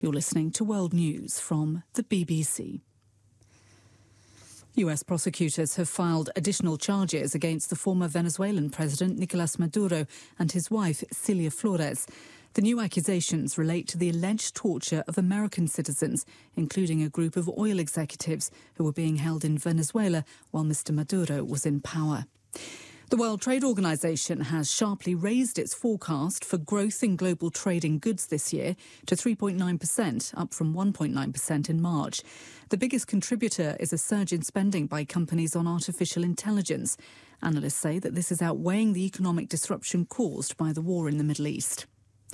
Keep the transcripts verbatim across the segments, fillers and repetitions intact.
You're listening to World News from the B B C. U S prosecutors have filed additional charges against the former Venezuelan president Nicolas Maduro and his wife Cilia Flores. The new accusations relate to the alleged torture of American citizens, including a group of oil executives who were being held in Venezuela while Mister Maduro was in power. The World Trade Organization has sharply raised its forecast for growth in global trade in goods this year to three point nine percent, up from one point nine percent in March. The biggest contributor is a surge in spending by companies on artificial intelligence. Analysts say that this is outweighing the economic disruption caused by the war in the Middle East.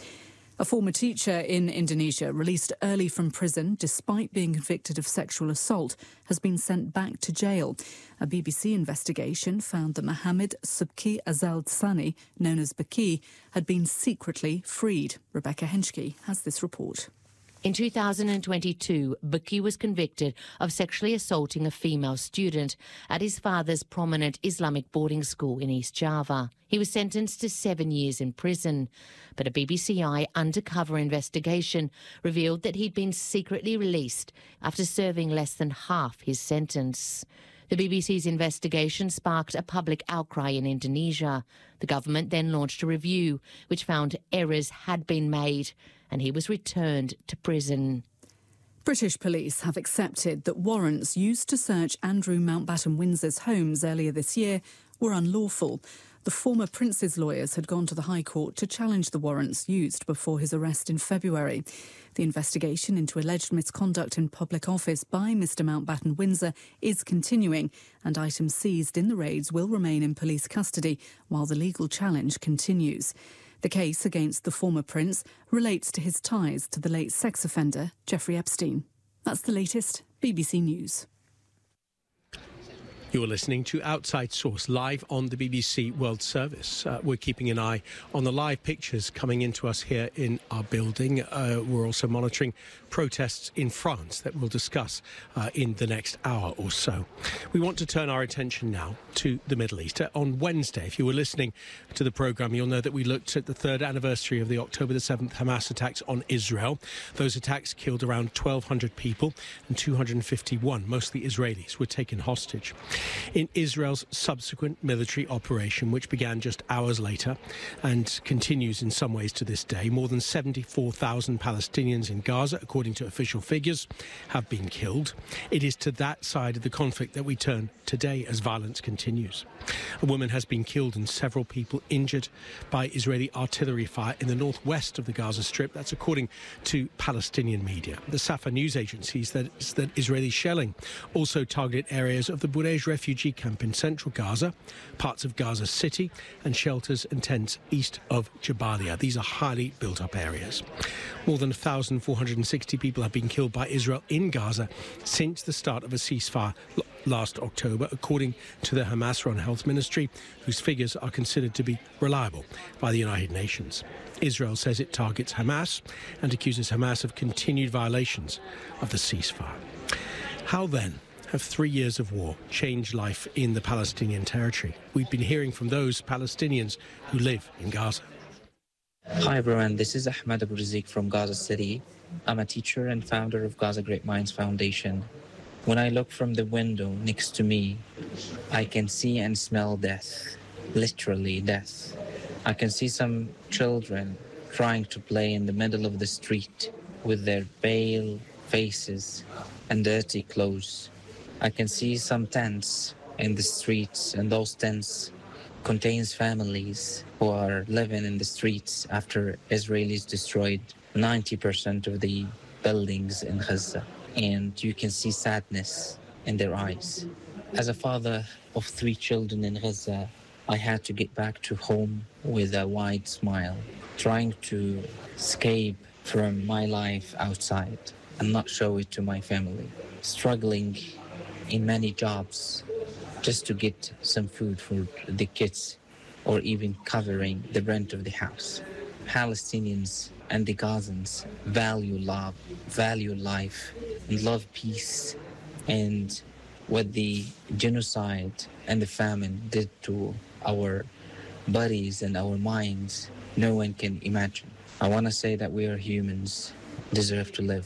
A former teacher in Indonesia, released early from prison despite being convicted of sexual assault, has been sent back to jail. A B B C investigation found that Mohammed Subki Azal Tsani, known as Baki, had been secretly freed. Rebecca Henschke has this report. In two thousand twenty-two, Baki was convicted of sexually assaulting a female student at his father's prominent Islamic boarding school in East Java. He was sentenced to seven years in prison, but a B B C I undercover investigation revealed that he'd been secretly released after serving less than half his sentence. The B B C's investigation sparked a public outcry in Indonesia. The government then launched a review, which found errors had been made, and he was returned to prison. British police have accepted that warrants used to search Andrew Mountbatten Windsor's homes earlier this year were unlawful. The former prince's lawyers had gone to the High Court to challenge the warrants used before his arrest in February. The investigation into alleged misconduct in public office by Mister Mountbatten Windsor is continuing, and items seized in the raids will remain in police custody while the legal challenge continues. The case against the former prince relates to his ties to the late sex offender Jeffrey Epstein. That's the latest B B C News. You're listening to Outside Source live on the B B C World Service. Uh, we're keeping an eye on the live pictures coming into us here in our building. Uh, we're also monitoring protests in France that we'll discuss uh, in the next hour or so. We want to turn our attention now to the Middle East. Uh, on Wednesday, if you were listening to the programme, you'll know that we looked at the third anniversary of the October the seventh Hamas attacks on Israel. Those attacks killed around twelve hundred people and two hundred fifty-one, mostly Israelis, were taken hostage. In Israel's subsequent military operation, which began just hours later and continues in some ways to this day, more than seventy-four thousand Palestinians in Gaza, according to official figures, have been killed. It is to that side of the conflict that we turn today as violence continues. A woman has been killed and several people injured by Israeli artillery fire in the northwest of the Gaza Strip. That's according to Palestinian media. The Safa news agency says that Israeli shelling also targeted areas of the Burej refugee camp in central Gaza, parts of Gaza City, and shelters and tents east of Jabalia. These are highly built-up areas. More than one thousand four hundred sixty people have been killed by Israel in Gaza since the start of a ceasefire last October, according to the Hamas-run health ministry, whose figures are considered to be reliable by the United Nations. Israel says it targets Hamas and accuses Hamas of continued violations of the ceasefire. How then have three years of war changed life in the Palestinian territory? We've been hearing from those Palestinians who live in Gaza. Hi everyone, this is Ahmed Abu Razik from Gaza City. I'm a teacher and founder of Gaza Great Minds Foundation. When I look from the window next to me, I can see and smell death, literally death. I can see some children trying to play in the middle of the street with their pale faces and dirty clothes. I can see some tents in the streets, and those tents contains families who are living in the streets after Israelis destroyed ninety percent of the buildings in Gaza. And you can see sadness in their eyes. As a father of three children in Gaza, I had to get back to home with a wide smile, trying to escape from my life outside and not show it to my family, struggling in many jobs just to get some food for the kids or even covering the rent of the house. Palestinians and the Gazans value love, value life, and love peace. And what the genocide and the famine did to our bodies and our minds, no one can imagine. I want to say that we are humans deserve to live.